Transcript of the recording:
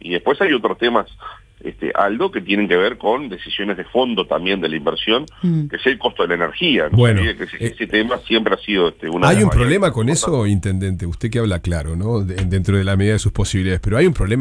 Y después hay otros temas, Aldo, que tienen que ver con decisiones de fondo también de la inversión, que es el costo de la energía. No Bueno, se olvide que ese tema siempre ha sido una de hay las un variables problema con importantes. eso, intendente. Usted que habla claro, ¿no? Dentro de la medida de sus posibilidades, pero hay un problema